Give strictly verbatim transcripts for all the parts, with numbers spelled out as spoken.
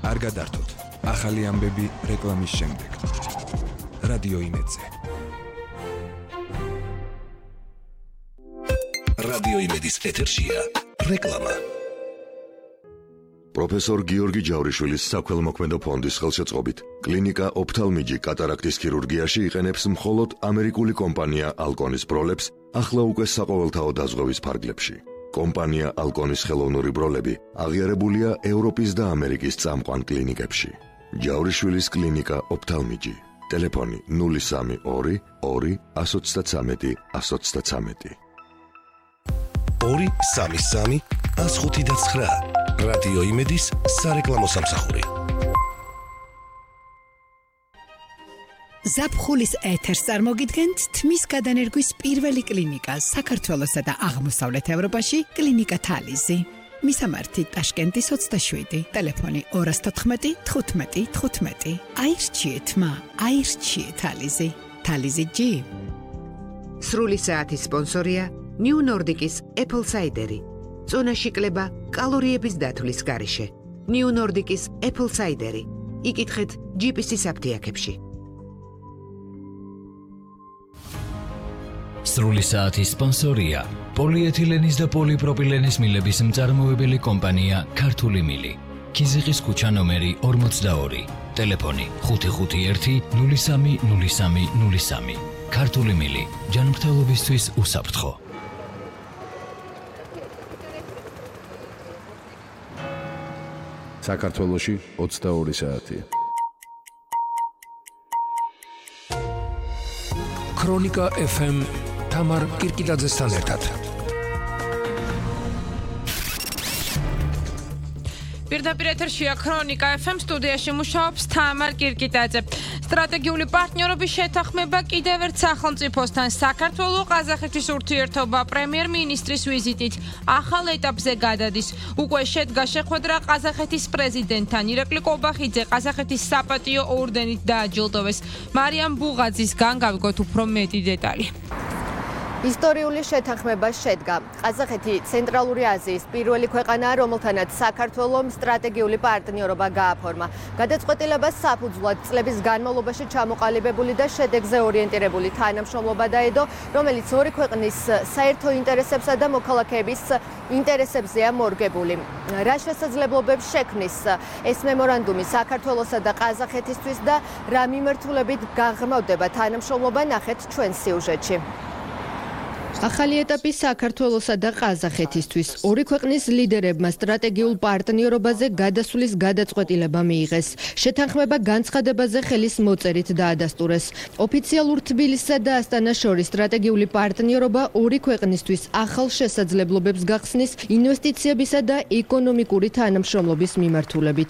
არ გადართოთ. ახალი ამბები რეკლამის შემდეგ. რადიო იმედზე. რადიო იმედის ეთერშია რეკლამა. პროფესორ გიორგი ჯავრიშვილის საქველმოქმედო ფონდის ხელშეწყობით კლინიკა ოფთალმიჯი კატარაქტის ქირურგიაში იყენებს მხოლოდ ამერიკული კომპანია ალკონის ბროლებს ახლა უკვე საყოველთაო დაზღვევის ფარგლებში. კომპანია ალკონის ხელოვნური ბროლები აღიარებულია ევროპის და ამერიკის წამყვან კლინიკებში. ჯავრიშვილის კლინიკა ოფთალმიჯი. ტელეფონი ნული სამი ორი ორი εκατო ოცდათვრამეტი εκατო ოცდათვრამეტი. ორი სამი სამი ას ხუთი და ცხრა. რადიო იმედის სარეკლამო სამსახური. ზაფხულის ეთერს წარმოგიდგენთ თმის გადანერგვის პირველი კლინიკა საქართველოსა და აღმოსავლეთ ევროპაში კლინიკა თალიზი. მისამართი ტაშკენტის ოცდაშვიდი, ტელეფონი ორი თოთხმეტი თხუთმეტი თხუთმეტი. აირჩიეთ მა, აირჩიეთ თალიზი. თალიზი ჯი. სრული საათის სპონსორია New Nordic-ის Apple Cider-ი. წონაში კლება კალორიების დათვლის გარეშე. New Nordic-ის Apple Cider-ი. იკითხეთ ჯი პი სი-ის აფთიაქებში. სრული საათის სპონსორია პოლიეთილენის და პოლიპროპილენის მილების მწარმოებელი კომპანია ქართული მილი. ქიზიყის ქუჩა ნომერი ორმოცდაორი. ტელეფონი ხუთი ხუთი ერთი ნული სამი ნული სამი ნული სამი. ქართული მილი ჯანმრთელობისთვის უსაფრთხო. საქართველოში ოცდაორი საათია. ქრონიკა ეფ ემ თამარ კირკიტაძესთან ერთად. პირდაპირ ეთერშია ქრონიკა ეფ ემ, სტუდიაში მუშაობს თამარ კირკიტაძე. სტრატეგიული პარტნიორობის შეთანხმება კიდევ ერთ სახელმწიფოსთან საქართველო-ყაზახეთის ურთიერთობა პრემიერ-მინისტრის ვიზიტით ახალ ეტაპზე გადადის. უკვე შედგა შეხვედრა ყაზახეთის პრეზიდენტთან. ირაკლი კობახიძე ყაზახეთის საპატიო ორდენით დააჯილდოვეს. მარიამ ბუღაძისგან გავიგოთ უფრო მეტი დეტალი. ისტორიული შეთანხმება შედგა. ყაზახეთი ცენტრალური აზიის პირველი ქვეყანაა, რომელთანაც საქართველომ სტრატეგიული პარტნიორობა გააფორმა. გადაწყვეტილებას საფუძვლად წლების განმავლობაში ჩამოყალიბებული და შედეგზე ორიენტირებული თანამშრომლობა დაედო, რომელიც ორი ქვეყნის საერთო ინტერესებსა და მოქალაქეების ინტერესებზეა მორგებული. რა შესაძლებლობებს შექმნის ეს მემორანდუმი საქართველოსა და ყაზახეთისთვის და რა მიმართულებით გაღრმავდება თანამშრომლობა, ნახეთ ჩვენ სიუჟეტში. ახალი ეტაპი საქართველოსა და ყაზახეთისთვის. ორი ქვეყნის ლიდერებმა სტრატეგიულ პარტნიორობაზე გადასვლის გადაწყვეტილება მიიღეს. შეთანხმება განცხადებაზე ხელის მოწერით დაადასტურეს. ოფიციალურ თბილისსა და ასტანას შორის სტრატეგიული პარტნიორობა ორი ქვეყნისთვის ახალ შესაძლებლობებს გახსნის ინვესტიციებისა და ეკონომიკური თანამშრომლობის მიმართულებით.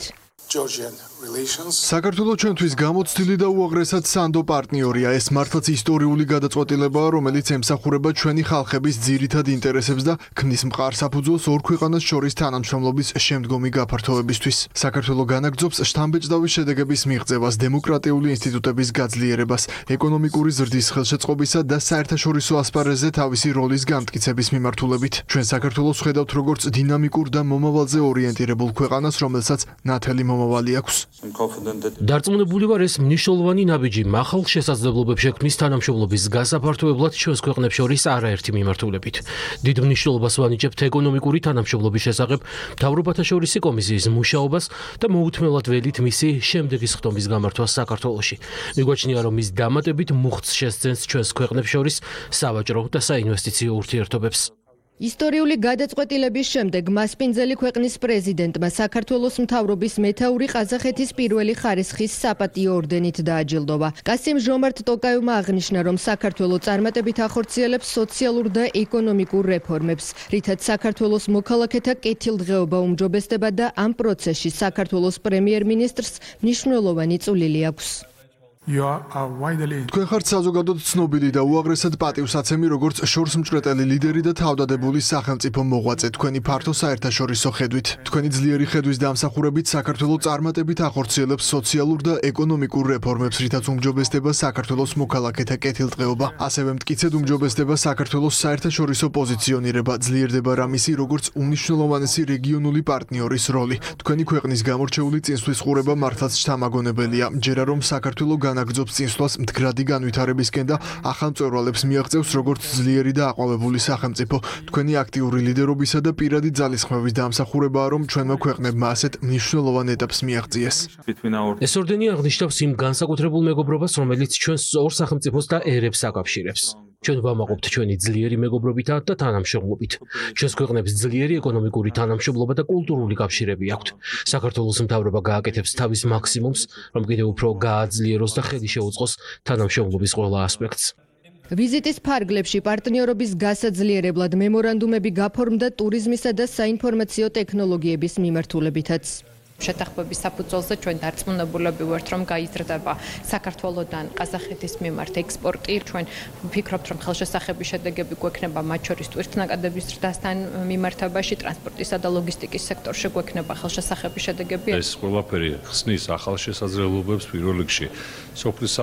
საქართველოს ჩვენთვის გამოცდილი და უაღრესად სანდო პარტნიორია. ეს მართლაც ისტორიული გადაწყვეტილებაა, რომელიც ემსახურება ჩვენი ხალხების ძირითად ინტერესებს და ქმნის მყარ საფუძველს ორ ქვეყანას შორის თანამშრომლობის შემდგომი გაფართოებისთვის. საქართველო განაგრძობს შთამბეჭდავი შედეგების მიღწევას, დემოკრატიული ინსტიტუტების გაძლიერებას, ეკონომიკური ზრდის ხელშეწყობისა და საერთაშორისო ასპარეზზე თავისი როლის გამტკიცების მიმართულებით. ჩვენ საქართველოს ხედავთ როგორც დინამიკურ და მომავალზე ორიენტირებულ ქვეყანას, რომელსაც ნათელი მომავალი აქვს. დარწმუნებული ვარ, ეს მნიშვნელოვანი ნაბიჯი ახალ შესაძლებლობებს შექმნის თანამშრომლობის გასაფართოებლად ჩვენს ქვეყნებს შორის არაერთი მიმართულებით. დიდ მნიშვნელობას ვანიჭებთ ეკონომიკური თანამშრომლობის შესახებ მთავრობათა შორისი კომისიის მუშაობას და მოუთმელად ველით მისი შემდეგი სხდომის გამართვას საქართველოში. მიგვაჩნია, რომ ის დამატებით მუხტს შესძენს ჩვენს ქვეყნებს შორის სავაჭრო და საინვესტიციო ურთიერთობებს. ისტორიული გადაწყვეტილების შემდეგ მასპინძელი ქვეყნის პრეზიდენტმა საქართველოს მთავრობის მეთაური ყაზახეთის პირველი ხარისხის საპატიო ორდენით დააჯილდოვა. კასიმ ჟომართ ტოკაევმა აღნიშნა, რომ საქართველო წარმატებით ახორციელებს სოციალურ და ეკონომიკურ რეფორმებს, რითაც საქართველოს მოქალაქეთა კეთილდღეობა უმჯობესდება და ამ პროცესში საქართველოს პრემიერ-მინისტრს მნიშვნელოვანი წვლილი აქვს. თქვენ ხართ საზოგადოდ ცნობილი და უაღრესად პატივსაცემი როგორც შორსმჭრეტელი ლიდერი და თავდადებული სახელმწიფო მოღვაწე თქვენი ფართო საერთაშორისო ხედვით. თქვენი ძლიერი ხედვის დამსახურებით საქართველოს წარმატებით ახორციელებს სოციალურ და ეკონომიკურ რეფორმებს, რითაც უმჯობესდება საქართველოს მოქალაქეთა კეთილდღეობა. ასევე მტკიცედ უმჯობესდება საქართველოს საერთაშორისო პოზიციონირება, ძლიერდება რამისი როგორც უმნიშვნელოვანესი რეგიონული პარტნიორის როლი. თქვენი ქვეყნის გამორჩეული წინსვლის ყურება მართლაც შთამაგონებელია. ჯერა რომ საქართველოს განაგრძობს წინსვლას მდგრადი განვითარებისკენ და ახალ მწვერვალებს მიაღწევს როგორც ძლიერი და აყვავებული სახელმწიფო. თქვენი აქტიური ლიდერობისა და პირადი ძალისხმევის დამსახურებაა, რომ ჩვენმა ქვეყნებმა ასეთ მნიშვნელოვან ეტაპს მიაღწიეს. ეს ორდენი აღნიშნავს იმ განსაკუთრებულ მეგობრობას, რომელიც ჩვენს ორ სახელმწიფოს და ერებს აკავშირებს. ჩვენ ვამაყობთ ჩვენი ძლიერი მეგობრობითა და თანამშრომლობით. ჩვენს ქვეყნებს ძლიერი ეკონომიკური თანამშრომლობა და კულტურული კავშირები აქვთ. საქართველოს მთავრობა გააკეთებს თავის მაქსიმუმს, რომ კიდევ უფრო გააძლიეროს და ხედი შეუწყოს თანამშრომლობის ყველა ასპექტს. ვიზიტის ფარგლებში პარტნიორობის გასაძლიერებლად მემორანდუმები გაფორმდა ტურიზმისა და საინფორმაციო ტექნოლოგიების მიმართულებითაც. შეთანხმების საფუძველზე ჩვენ დარწმუნებულები ვართ, რომ გაიზრდება საქართველოსთან ყაზახეთის მიმართ ექსპორტი. ჩვენ ვფიქრობთ, რომ ხელშესახების შედეგები გვექნება მათ შორის ტვირთნაკადების ზრდასთან მიმართებაში, ტრანსპორტისა და ლოგისტიკის სექტორში გვექნება ხელშესახების შედეგები. ეს ყველაფერი ხსნის ახალ შესაძლებლობებს პირველ რიგში სოფლის